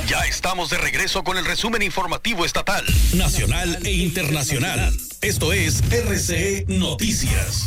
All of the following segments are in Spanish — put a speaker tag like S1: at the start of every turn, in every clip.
S1: Ya estamos de regreso con el resumen informativo estatal,
S2: nacional e internacional. Esto es RCE Noticias.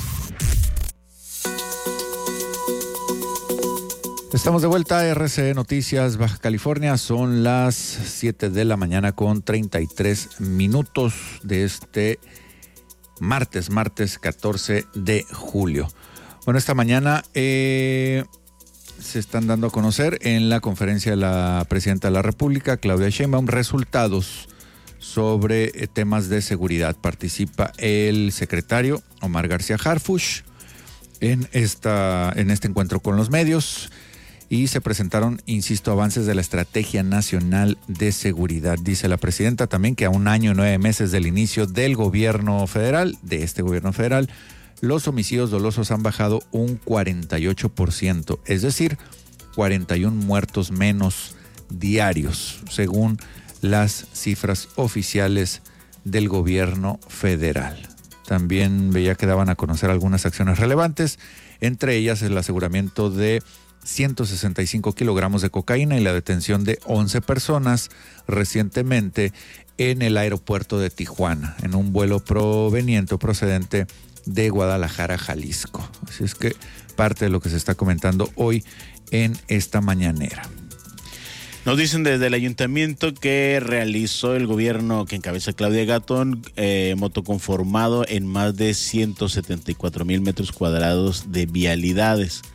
S3: Estamos de vuelta a RCE Noticias Baja California. Son las 7 de la mañana con 33 minutos de este martes 14 de julio. Bueno, esta mañana se están dando a conocer en la conferencia de la Presidenta de la República, Claudia Sheinbaum, resultados sobre temas de seguridad. Participa el secretario Omar García Harfuch en este encuentro con los medios. Y se presentaron, insisto, avances de la Estrategia Nacional de Seguridad. Dice la presidenta también que a 1 año y 9 meses del inicio del gobierno federal, los homicidios dolosos han bajado un 48%, es decir, 41 muertos menos diarios, según las cifras oficiales del gobierno federal. También veía que daban a conocer algunas acciones relevantes, entre ellas el aseguramiento de 165 kilogramos de cocaína y la detención de 11 personas recientemente en el aeropuerto de Tijuana, en un vuelo procedente de Guadalajara, Jalisco. Así es que parte de lo que se está comentando hoy en esta mañanera.
S4: Nos dicen desde el ayuntamiento que realizó el gobierno que encabeza Claudia Gatón, motoconformado en más de 174,000 metros cuadrados de vialidades.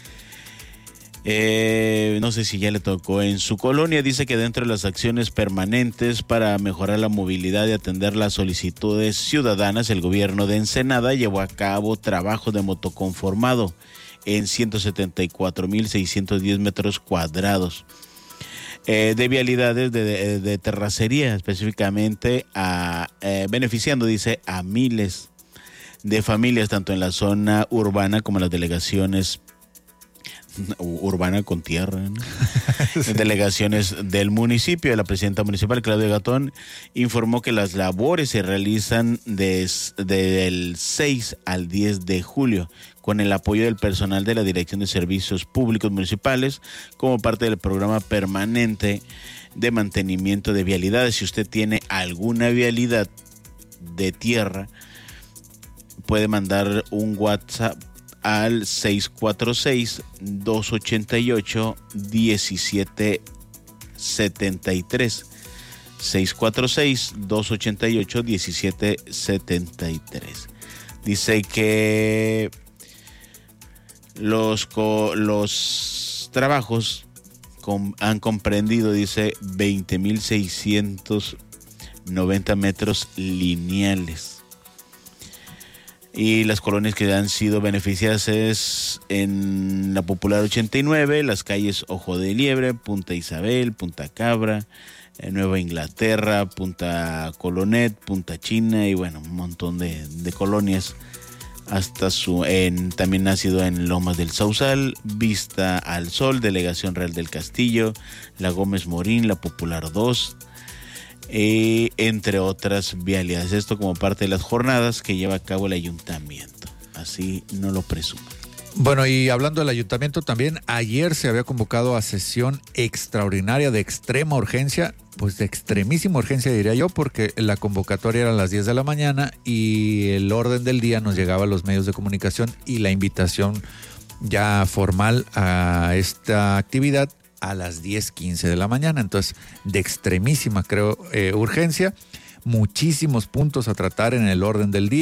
S4: No sé si ya le tocó en su colonia. Dice que dentro de las acciones permanentes para mejorar la movilidad y atender las solicitudes ciudadanas, el gobierno de Ensenada llevó a cabo trabajo de motoconformado en 174,610 metros cuadrados de vialidades de terracería, específicamente beneficiando, dice, a miles de familias, tanto en la zona urbana como en las delegaciones urbana con tierra, ¿no? Sí. Delegaciones del municipio. La presidenta municipal, Claudia Gatón, informó que las labores se realizan del 6 al 10 de julio con el apoyo del personal de la Dirección de Servicios Públicos Municipales como parte del programa permanente de mantenimiento de vialidades. Si usted tiene alguna vialidad de tierra, puede mandar un WhatsApp al 646-288-1773. 646-288-1773. Dice que los trabajos han comprendido, dice, 20,690 metros lineales. Y las colonias que han sido beneficiadas es en la Popular 89, las calles Ojo de Liebre, Punta Isabel, Punta Cabra, Nueva Inglaterra, Punta Colonet, Punta China y bueno, un montón de colonias. También ha sido en Lomas del Sausal, Vista al Sol, Delegación Real del Castillo, La Gómez Morín, La Popular 2, entre otras vialidades. Esto como parte de las jornadas que lleva a cabo el ayuntamiento. Así no lo presuman.
S3: Bueno, y hablando del ayuntamiento también, ayer se había convocado a sesión extraordinaria de extrema urgencia, pues de extremísima urgencia diría yo, porque la convocatoria era a las 10 de la mañana y el orden del día nos llegaba a los medios de comunicación y la invitación ya formal a esta actividad a las 10:15 de la mañana. Entonces, de extremísima, creo, urgencia, muchísimos puntos a tratar en el orden del día.